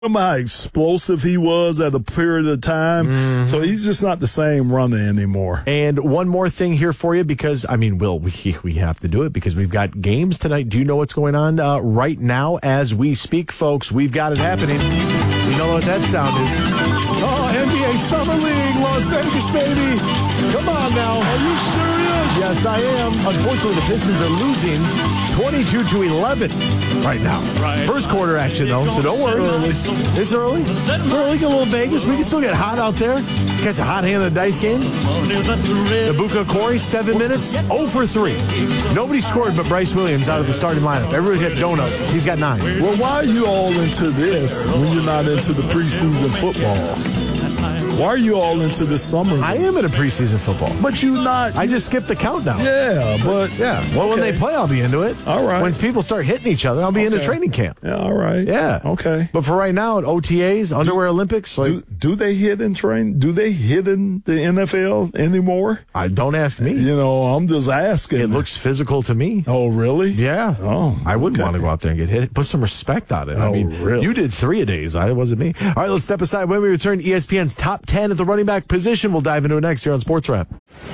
Remember how explosive he was at a period of time? Mm-hmm. So he's just not the same runner anymore. And one more thing here for you, because, Will, we have to do it because we've got games tonight. Do you know what's going on right now as we speak, folks? We've got it happening. You know what that sound is? Oh, NBA Summer League, Las Vegas, baby. Come on now. Are you serious? Yes, I am. Unfortunately, the Pistons are losing 22-11 right now. First quarter action, though, so don't worry. It's early. It's early. Get a little Vegas. We can still get hot out there. Catch a hot hand in a dice game. Ibuka Corey, 7 minutes, 0 for 3. Nobody scored but Bryce Williams out of the starting lineup. Everybody hit donuts. He's got 9. Well, why are you all into this when you're not into the preseason football? Why are you all into this summer? I am into preseason football. But you not. I just skipped the countdown. Yeah, but. Yeah. Well, when they play, I'll be into it. All right. When people start hitting each other, I'll be into training camp. Yeah, all right. Yeah. Okay. But for right now, at OTAs, Underwear Olympics. Do they hit in train? Do they hit in the NFL anymore? Don't ask me. I'm just asking. It looks physical to me. Oh, really? Yeah. Oh, I wouldn't want to go out there and get hit. Put some respect on it. Really? You did 3 a days. It wasn't me. All right, let's step aside. When we return, ESPN's top 10 at the running back position. We'll dive into it next here on Sports Wrap.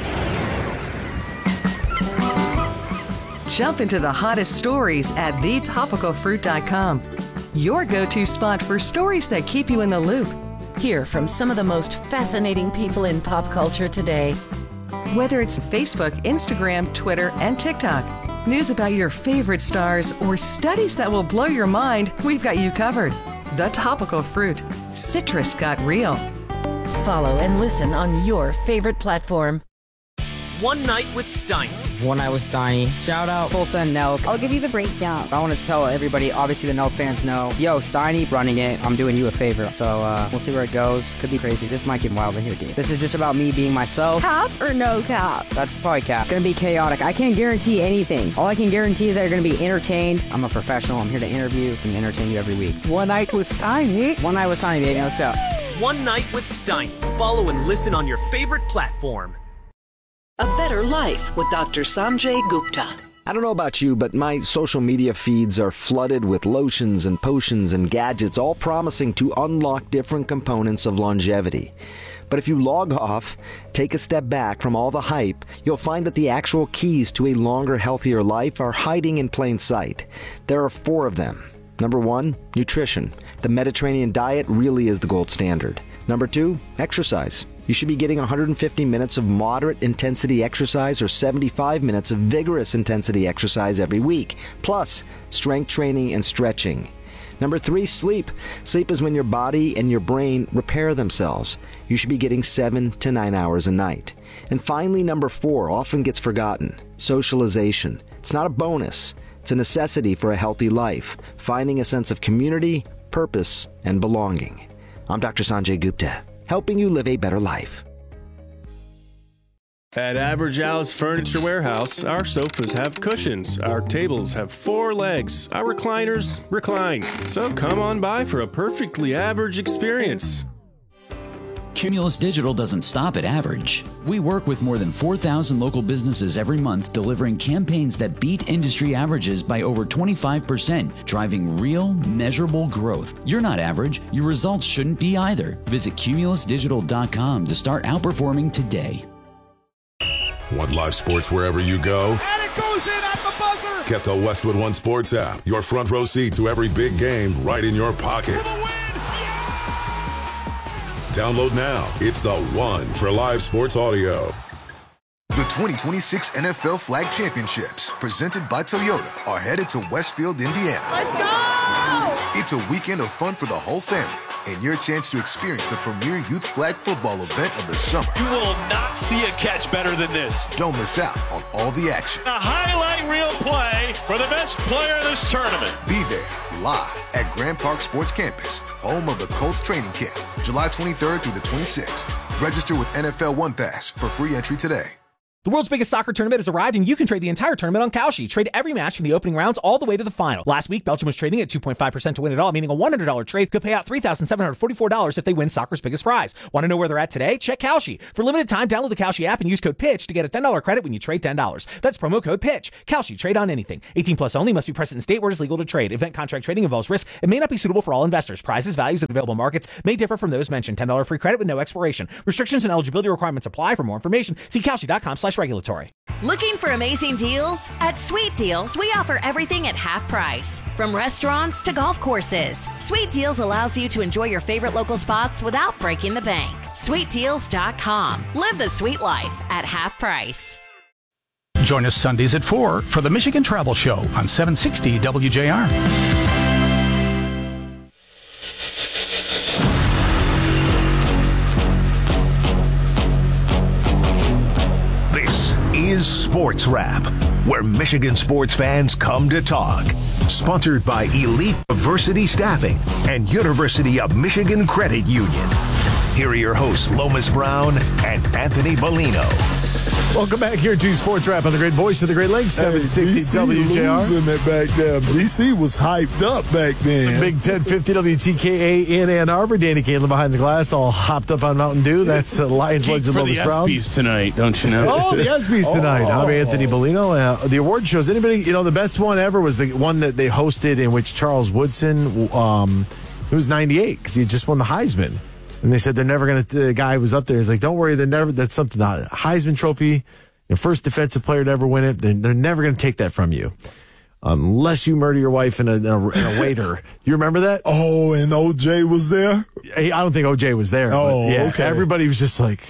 Jump into the hottest stories at thetopicalfruit.com. Your go-to spot for stories that keep you in the loop. Hear from some of the most fascinating people in pop culture today. Whether it's Facebook, Instagram, Twitter, and TikTok, news about your favorite stars, or studies that will blow your mind, we've got you covered. The Topical Fruit. Citrus got real. Follow and listen on your favorite platform. One Night with Steiny. One Night with Steiny. Shout out Tulsa and Nelk. I'll give you the breakdown. I want to tell everybody, obviously the Nelk fans know, yo, Steiny running it, I'm doing you a favor. So we'll see where it goes. Could be crazy. This might get wild in here, dude. This is just about me being myself. Cap or no cap? That's probably cap. Gonna be chaotic. I can't guarantee anything. All I can guarantee is that you're gonna be entertained. I'm a professional. I'm here to interview and entertain you every week. One Night with Steiny. One Night with Steiny, baby. Let's go. One Night with Steiny. Follow and listen on your favorite platform. A Better Life with Dr. Sanjay Gupta. I don't know about you, but my social media feeds are flooded with lotions and potions and gadgets, all promising to unlock different components of longevity. But if you log off, take a step back from all the hype, you'll find that the actual keys to a longer, healthier life are hiding in plain sight. There are 4 of them. Number 1, nutrition. The Mediterranean diet really is the gold standard. Number 2, exercise. You should be getting 150 minutes of moderate intensity exercise or 75 minutes of vigorous intensity exercise every week, plus strength training and stretching. Number 3, sleep. Sleep is when your body and your brain repair themselves. You should be getting 7 to 9 hours a night. And finally, number 4 often gets forgotten. Socialization. It's not a bonus. It's a necessity for a healthy life, finding a sense of community, purpose, and belonging. I'm Dr. Sanjay Gupta, helping you live a better life. At Average Al's Furniture Warehouse, our sofas have cushions, our tables have 4 legs, our recliners recline. So come on by for a perfectly average experience. Cumulus Digital doesn't stop at average. We work with more than 4,000 local businesses every month, delivering campaigns that beat industry averages by over 25%, driving real, measurable growth. You're not average. Your results shouldn't be either. Visit cumulusdigital.com to start outperforming today. Want live sports wherever you go? And it goes in at the buzzer! Get the Westwood One Sports app. Your front row seat to every big game right in your pocket. Download now. It's the one for live sports audio. The 2026 NFL Flag Championships, presented by Toyota, are headed to Westfield, Indiana. Let's go! It's a weekend of fun for the whole family and your chance to experience the premier youth flag football event of the summer. You will not see a catch better than this. Don't miss out on all the action. A highlight reel play for the best player of this tournament. Be there live at Grand Park Sports Campus, home of the Colts training camp, July 23rd through the 26th. Register with NFL One Pass for free entry today. The world's biggest soccer tournament has arrived, and you can trade the entire tournament on Kalshi. Trade every match from the opening rounds all the way to the final. Last week, Belgium was trading at 2.5% to win it all, meaning a $100 trade could pay out $3,744 if they win soccer's biggest prize. Want to know where they're at today? Check Kalshi. For limited time, download the Kalshi app and use code PITCH to get a $10 credit when you trade $10. That's promo code PITCH. Kalshi, trade on anything. 18 plus only, must be present in state where it is legal to trade. Event contract trading involves risk and may not be suitable for all investors. Prizes, values, and available markets may differ from those mentioned. $10 free credit with no expiration. Restrictions and eligibility requirements apply. For more information, see kalshi.com/regulatory. Looking for amazing deals? At Sweet Deals, we offer everything at half price. From restaurants to golf courses, Sweet Deals allows you to enjoy your favorite local spots without breaking the bank. SweetDeals.com. Live the sweet life at half price. Join us Sundays at 4 for the Michigan Travel Show on 760 WJR. Is Sports Wrap, where Michigan sports fans come to talk. Sponsored by Elite Diversity Staffing and University of Michigan Credit Union. Here are your hosts, Lomas Brown and Anthony Bellino. Welcome back here to Sports Wrap on the great voice of the Great Lakes, 760 WJR. Losing it back there. BC was hyped up back then. The Big 1050 WTKA in Ann Arbor. Danny Caitlin behind the glass, all hopped up on Mountain Dew. That's Lions legend Lomas Brown. For the ESPYs tonight, don't you know? Oh, the ESPYs tonight. I'm Anthony Bellino. The award shows. Anybody, the best one ever was the one that they hosted in which Charles Woodson, it was 98 because he just won the Heisman. And they said they're never going to, the guy was up there. He's like, don't worry, that's something, the Heisman Trophy, the first defensive player to ever win it. They're never going to take that from you. Unless you murder your wife and a waiter. You remember that? Oh, and OJ was there? I don't think OJ was there. Oh, yeah, okay. Everybody was just like,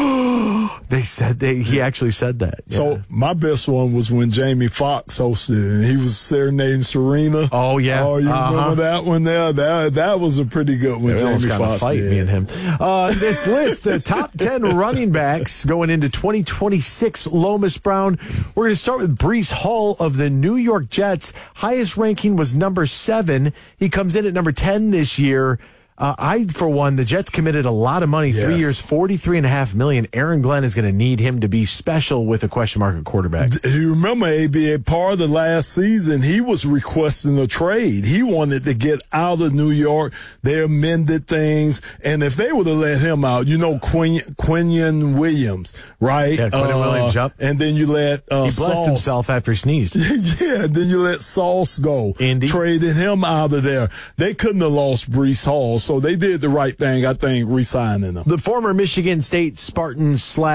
he actually said that. Yeah. So my best one was when Jamie Foxx hosted and he was serenading Serena. Oh yeah. Oh, you remember that one there? That was a pretty good one. Jamie Foxx fight me and him. This list, the top 10 running backs going into 2026. Lomas Brown. We're going to start with Breece Hall of the New York Jets. Highest ranking was number 7. He comes in at number 10 this year. For one, the Jets committed a lot of money, 3 years, $43.5 million. Aaron Glenn is going to need him to be special with a question mark at quarterback. You remember, AB, part of the last season, he was requesting a trade. He wanted to get out of New York. They amended things. And if they would have let him out, Quinion Williams, right? Yeah, Quinion Williams, yep. And then you let he blessed himself after he sneezed. Yeah, then you let Sauce go. Indy. Traded him out of there. They couldn't have lost Breece Hall. So they did the right thing, I think, re-signing him. The former Michigan State Spartan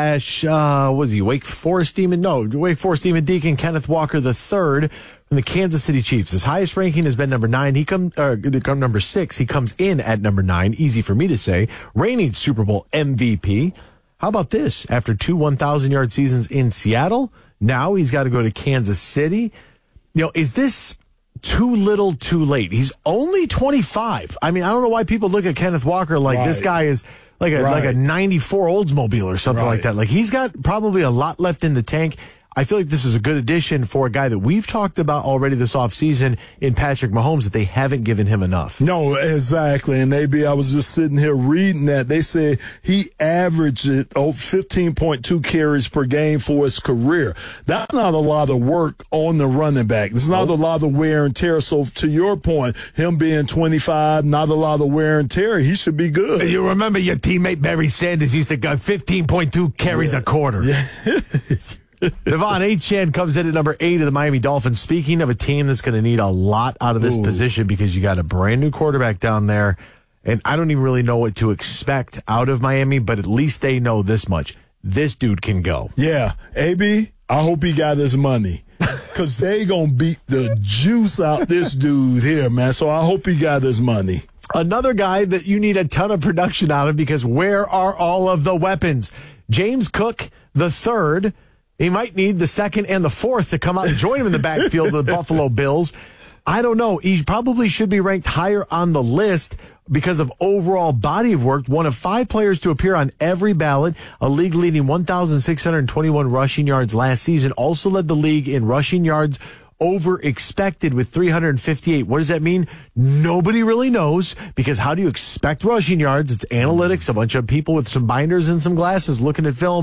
Wake Forest Demon? No, Wake Forest Demon Deacon Kenneth Walker III from the Kansas City Chiefs. His highest ranking has been number 9. Number 6. He comes in at number 9. Easy for me to say. Reigning Super Bowl MVP. How about this? After 2 1,000-yard seasons in Seattle, now he's got to go to Kansas City. Is this too little, too late? He's only 25. I mean, I don't know why people look at Kenneth Walker like this guy is like a 94 Oldsmobile or something like that. Like, he's got probably a lot left in the tank. I feel like this is a good addition for a guy that we've talked about already this offseason in Patrick Mahomes, that they haven't given him enough. No, exactly. And I was just sitting here reading that. They said he averaged 15.2 carries per game for his career. That's not a lot of work on the running back. It's not a lot of wear and tear. So to your point, him being 25, not a lot of wear and tear, he should be good. You remember your teammate Barry Sanders used to go 15.2 carries a quarter. Yeah. Devon Achane comes in at number 8 of the Miami Dolphins. Speaking of a team that's going to need a lot out of this position because you got a brand new quarterback down there, and I don't even really know what to expect out of Miami, but at least they know this much. This dude can go. Yeah. AB, I hope he got his money because they going to beat the juice out this dude here, man. So I hope he got his money. Another guy that you need a ton of production out of because where are all of the weapons? James Cook, the third. He might need the second and the fourth to come out and join him in the backfield of the Buffalo Bills. I don't know. He probably should be ranked higher on the list because of overall body of work. One of 5 players to appear on every ballot, a league-leading 1,621 rushing yards last season. Also led the league in rushing yards over expected with 358. What does that mean? Nobody really knows, because how do you expect rushing yards? It's analytics, a bunch of people with some binders and some glasses looking at film.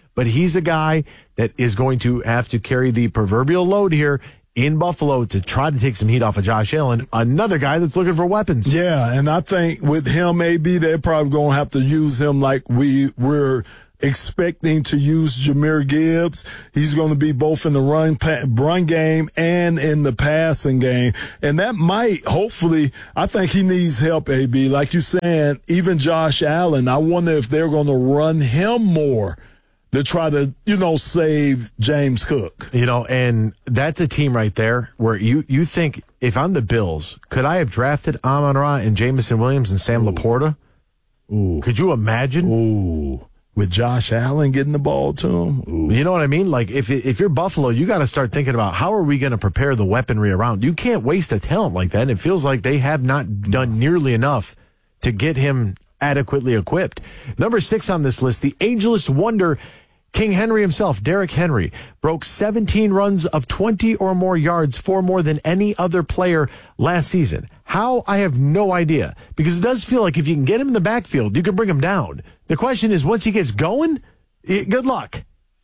but he's a guy that is going to have to carry the proverbial load here in Buffalo to try to take some heat off of Josh Allen, another guy that's looking for weapons. Yeah, and I think with him, AB, they're probably going to have to use him like we're expecting to use Jahmyr Gibbs. He's going to be both in the run game and in the passing game. And that might, hopefully, I think he needs help, AB. Like you're saying, even Josh Allen, I wonder if they're going to run him more to try to, save James Cook. And that's a team right there where you think, if I'm the Bills, could I have drafted Amon-Ra and Jameson Williams and Sam Laporta? Ooh. Could you imagine? Ooh. With Josh Allen getting the ball to him. Ooh. You know what I mean? Like, if you're Buffalo, you got to start thinking about how are we going to prepare the weaponry around. You can't waste a talent like that. And it feels like they have not done nearly enough to get him adequately equipped. Number 6 on this list, the ageless wonder, King Henry himself, Derrick Henry, broke 17 runs of 20 or more yards for more than any other player last season. How? I have no idea. Because it does feel like if you can get him in the backfield, you can bring him down. The question is, once he gets going, good luck.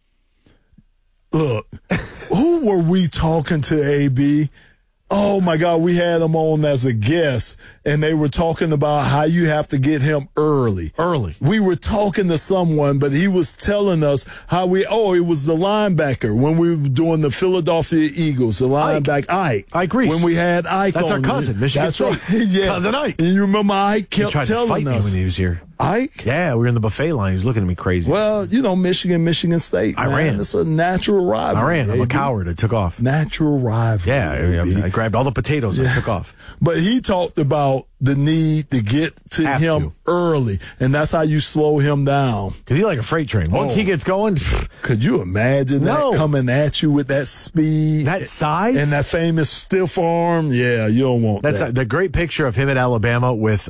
Look, who were we talking to, AB? Oh, my God, we had him on as a guest, and they were talking about how you have to get him early. We were talking to someone, but he was telling us how it was the linebacker when we were doing the Philadelphia Eagles, the linebacker, Ike Reese. When we had Ike That's on. our cousin, Michigan State. Right. Yeah. Cousin Ike. And you remember Ike kept telling us. He tried to fight me when he was here. Ike? Yeah, we were in the buffet line. He was looking at me crazy. Well, Michigan State. I ran. It's a natural rivalry. I'm a coward. I took off. Natural rivalry. Yeah, I grabbed all the potatoes and took off. But he talked about the need to get to him early, and that's how you slow him down. Because he's like a freight train. Once he gets going, could you imagine that coming at you with that speed, that size, and that famous stiff arm? Yeah, you don't want that. That's the great picture of him at Alabama with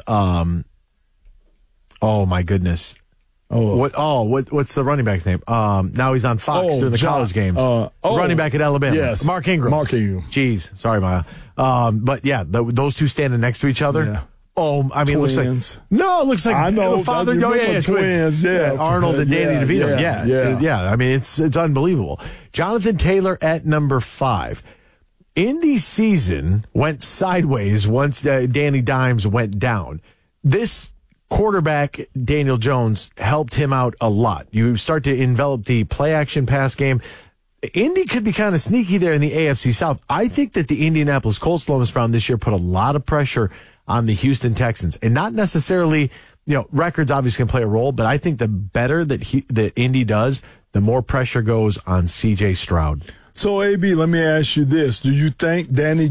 oh my goodness. What's the running back's name? Now he's on Fox doing the college games. Running back at Alabama. Yes. Mark Ingram. Jeez. Sorry, Maya. But yeah, those two standing next to each other. Yeah. Oh, I mean, twins. It looks like I know, father. twins. Yeah. Arnold and Danny DeVito. Yeah. I mean, it's unbelievable. Jonathan Taylor at number 5. Indy's season went sideways once Danny Dimes went down. This quarterback, Daniel Jones, helped him out a lot. You start to envelop the play-action pass game. Indy could be kind of sneaky there in the AFC South. I think that the Indianapolis Colts, Lomas Brown, this year put a lot of pressure on the Houston Texans. And not necessarily, records obviously can play a role, but I think the better that Indy does, the more pressure goes on C.J. Stroud. So, AB, let me ask you this. Do you think Danny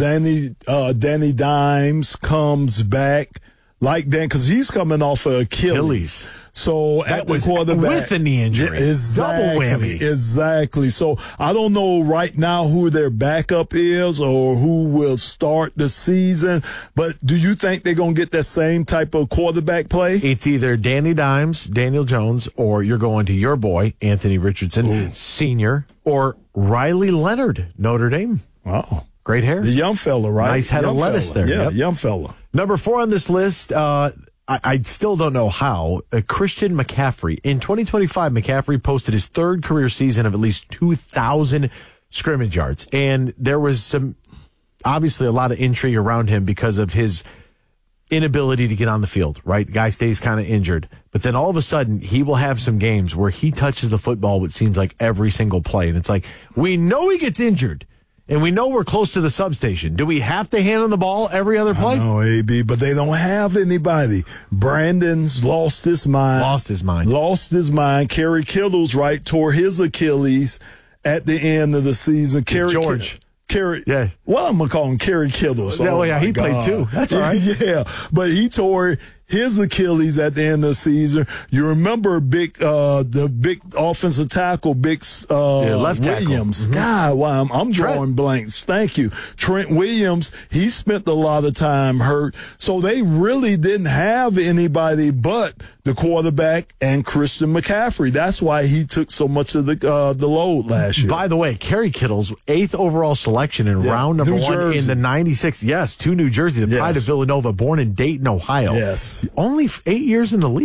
Dimes comes back like that? Because he's coming off of Achilles. So that was quarterback with the knee injury. Exactly. Double whammy. Exactly. So I don't know right now who their backup is or who will start the season, but do you think they're going to get that same type of quarterback play? It's either Danny Dimes, Daniel Jones, or you're going to your boy, Anthony Richardson, Sr., or Riley Leonard, Notre Dame. Wow. Great hair. The young fella, right? Nice head of lettuce there. Yeah, young fella. Number 4 on this list, I still don't know how. Christian McCaffrey. In 2025, McCaffrey posted his 3rd career season of at least 2,000 scrimmage yards. And there was obviously a lot of intrigue around him because of his inability to get on the field, right? The guy stays kind of injured. But then all of a sudden, he will have some games where he touches the football, what seems like every single play. And it's like, we know he gets injured. And we know we're close to the substation. Do we have to hand him the ball every other play? No, AB, but they don't have anybody. Brandon's lost his mind. Kerry Kittles, tore his Achilles at the end of the season. Kerry, yeah. Well, I'm going to call him Kerry Kittles. He played too. That's all right. Yeah, but he tore his Achilles at the end of the season. You remember the big offensive tackle, left Williams. Tackle. God, wow, I'm drawing blanks. Thank you. Trent Williams, he spent a lot of time hurt. So they really didn't have anybody but the quarterback and Christian McCaffrey. That's why he took so much of the load last year. By the way, Kerry Kittles, 8th overall selection in round number 1 in the 96. Yes, to New Jersey, the pride of Villanova, born in Dayton, Ohio. Yes. Only 8 years in the league.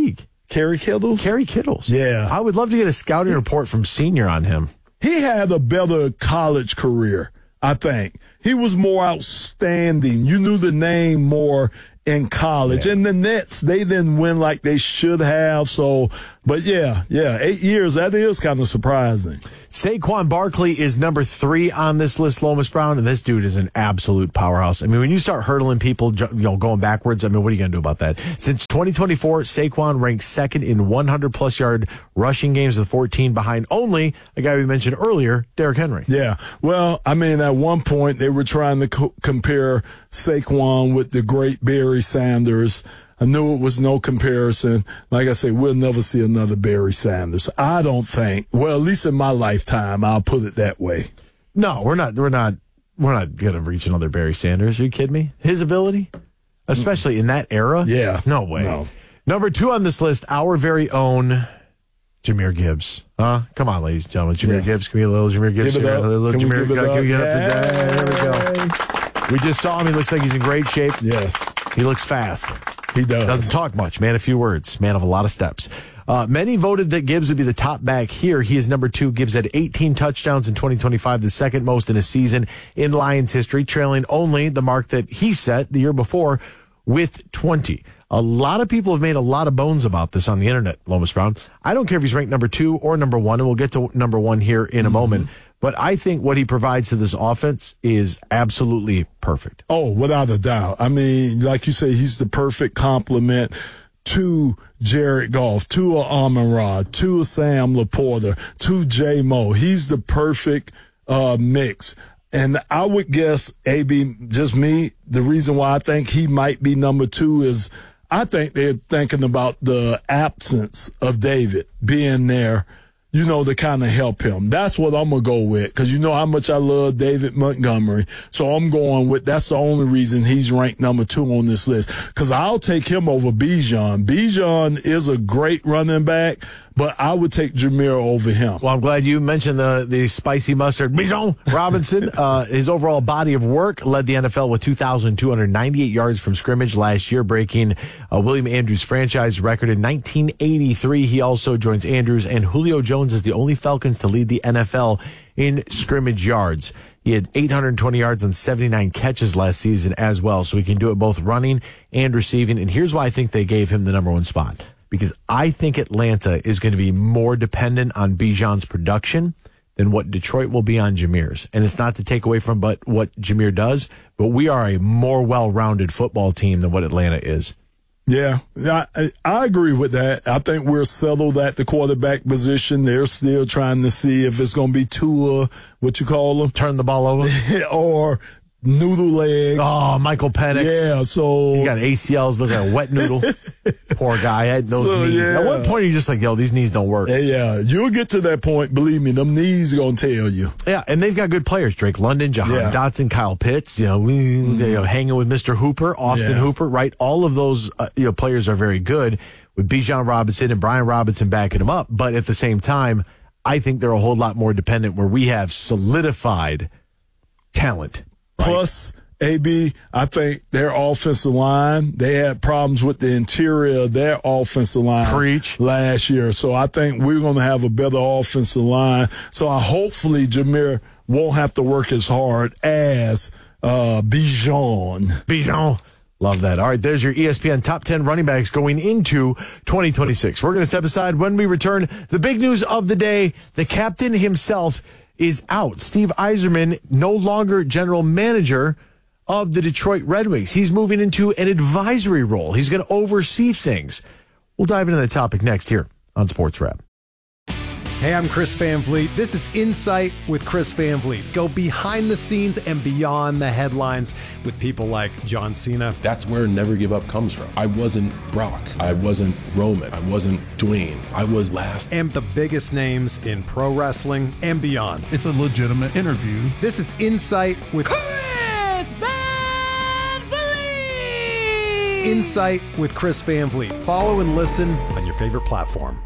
Kerry Kittles? Kerry Kittles. Yeah. I would love to get a scouting report from Senior on him. He had a better college career, I think. He was more outstanding. You knew the name more in college. And the Nets, they didn't win like they should have. So, but yeah, 8 years, that is kind of surprising. Saquon Barkley is number 3 on this list, Lomas Brown, and this dude is an absolute powerhouse. I mean, when you start hurdling people, going backwards, I mean, what are you going to do about that? Since 2024, Saquon ranks second in 100-plus yard rushing games with 14 behind only a guy we mentioned earlier, Derrick Henry. Yeah. Well, I mean, at one point, they were trying to compare Saquon with the great Barry Sanders. I knew it was no comparison. Like I say, we'll never see another Barry Sanders. I don't think. Well, at least in my lifetime, I'll put it that way. No, we're not going to reach another Barry Sanders. Are you kidding me? His ability, especially in that era? Yeah. No way. No. Number 2 on this list, our very own Jahmyr Gibbs. Come on, ladies and gentlemen. Jahmyr Gibbs. Can we get a little Jahmyr Gibbs? Give it up. Can we get up for that? There we go. We just saw him. He looks like he's in great shape. Yes. He looks fast. He does. Doesn't talk much, man. A few words. Man of a lot of steps. Many voted that Gibbs would be the top back here. He is number 2. Gibbs had 18 touchdowns in 2025, the second most in a season in Lions history, trailing only the mark that he set the year before with 20. A lot of people have made a lot of bones about this on the internet, Lomas Brown. I don't care if he's ranked number 2 or number 1, and we'll get to number 1 here in a moment. But I think what he provides to this offense is absolutely perfect. Oh, without a doubt. I mean, like you say, he's the perfect complement to Jared Goff, to Amon-Ra, to Sam Laporta, to J-Mo. He's the perfect mix. And I would guess, AB, just me, the reason why I think he might be number 2 is I think they're thinking about the absence of David being there, to kind of help him. That's what I'm going to go with, because you know how much I love David Montgomery. So I'm going with, that's the only reason he's ranked number 2 on this list, because I'll take him over Bijan. Bijan is a great running back, but I would take Jahmyr over him. Well, I'm glad you mentioned the spicy mustard. Bijan Robinson, his overall body of work led the NFL with 2,298 yards from scrimmage last year, breaking William Andrews' franchise record in 1983. He also joins Andrews and Julio Jones as the only Falcons to lead the NFL in scrimmage yards. He had 820 yards on 79 catches last season as well, so he can do it both running and receiving. And here's why I think they gave him the number 1 spot. Because I think Atlanta is going to be more dependent on Bijan's production than what Detroit will be on Jahmyr's. And it's not to take away from what Jahmyr does, but we are a more well-rounded football team than what Atlanta is. Yeah, I agree with that. I think we're settled at the quarterback position. They're still trying to see if it's going to be Tua, what you call him? Turn the ball over. Or noodle legs. Oh, Michael Penix. Yeah, so. He got ACLs, look like a wet noodle. Poor guy had those knees. Yeah. At one point, you're just like, these knees don't work. Yeah, you'll get to that point. Believe me, them knees are going to tell you. Yeah, and they've got good players. Drake London, Jahan Dotson, Kyle Pitts, hanging with Mr. Hooper, Austin Hooper, right? All of those players are very good with Bijan Robinson and Brian Robinson backing them up. But at the same time, I think they're a whole lot more dependent where we have solidified talent. Right? Plus, AB, I think their offensive line, they had problems with the interior of their offensive line last year. So I think we're going to have a better offensive line. So hopefully Jahmyr won't have to work as hard as Bijan. Bijan. Love that. All right, there's your ESPN top 10 running backs going into 2026. We're going to step aside. When we return, the big news of the day, the captain himself is out. Steve Yzerman, no longer general manager of the Detroit Red Wings. He's moving into an advisory role. He's going to oversee things. We'll dive into the topic next here on Sports Wrap. Hey, I'm Chris Van Vliet. This is Insight with Chris Van Vliet. Go behind the scenes and beyond the headlines with people like John Cena. That's where Never Give Up comes from. I wasn't Brock. I wasn't Roman. I wasn't Dwayne. I was last. And the biggest names in pro wrestling and beyond. It's a legitimate interview. This is Insight with Chris Van Vliet! Insight with Chris Van Vliet. Follow and listen on your favorite platform.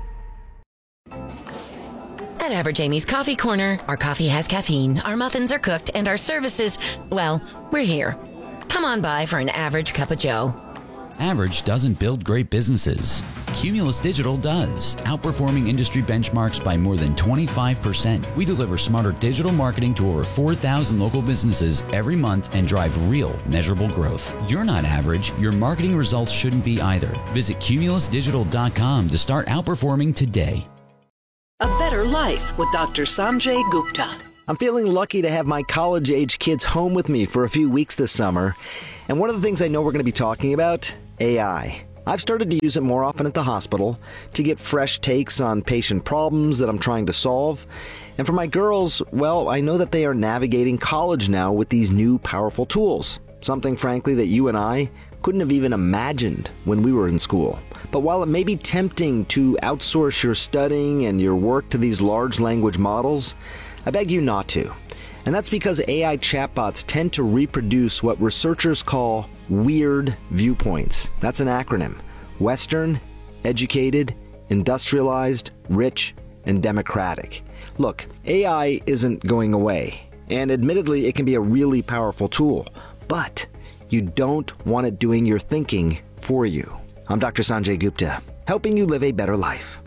At Average Amy's Coffee Corner, our coffee has caffeine, our muffins are cooked, and our services, well, we're here. Come on by for an average cup of joe. Average doesn't build great businesses. Cumulus Digital does, outperforming industry benchmarks by more than 25%. We deliver smarter digital marketing to over 4,000 local businesses every month and drive real, measurable growth. You're not average. Your marketing results shouldn't be either. Visit cumulusdigital.com to start outperforming today. A better life with Dr. Sanjay Gupta. I'm feeling lucky to have my college-age kids home with me for a few weeks this summer. And one of the things I know we're going to be talking about, AI. I've started to use it more often at the hospital to get fresh takes on patient problems that I'm trying to solve. And for my girls, well, I know that they are navigating college now with these new powerful tools. Something, frankly, that you and I couldn't have even imagined when we were in school. But while it may be tempting to outsource your studying and your work to these large language models, I beg you not to. And that's because AI chatbots tend to reproduce what researchers call weird viewpoints. That's an acronym. Western, educated, industrialized, rich, and democratic. Look, AI isn't going away. And admittedly, it can be a really powerful tool. But you don't want it doing your thinking for you. I'm Dr. Sanjay Gupta, helping you live a better life.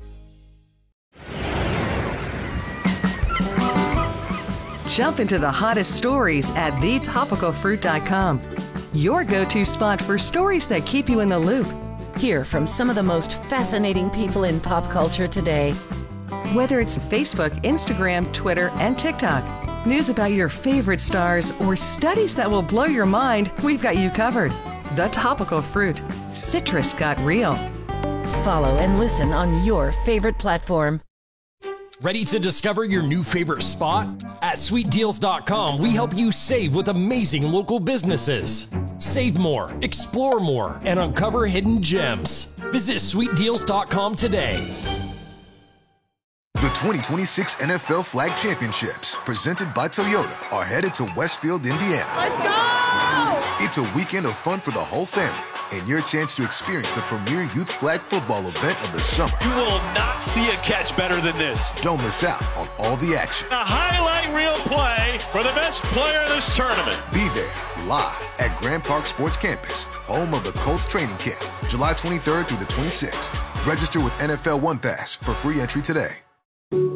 Jump into the hottest stories at thetopicalfruit.com. Your go-to spot for stories that keep you in the loop. Hear from some of the most fascinating people in pop culture today. Whether it's Facebook, Instagram, Twitter, and TikTok, news about your favorite stars, or studies that will blow your mind, we've got you covered. The Topical Fruit. Citrus got real. Follow and listen on your favorite platform. Ready to discover your new favorite spot? At sweetdeals.com, we help you save with amazing local businesses. Save more, explore more, and uncover hidden gems. Visit sweetdeals.com today. The 2026 NFL Flag Championships, presented by Toyota, are headed to Westfield, Indiana. Let's go! It's a weekend of fun for the whole family, and your chance to experience the premier youth flag football event of the summer. You will not see a catch better than this. Don't miss out on all the action. A highlight reel play for the best player in this tournament. Be there live at Grand Park Sports Campus, home of the Colts training camp, July 23rd through the 26th. Register with NFL One Pass for free entry today.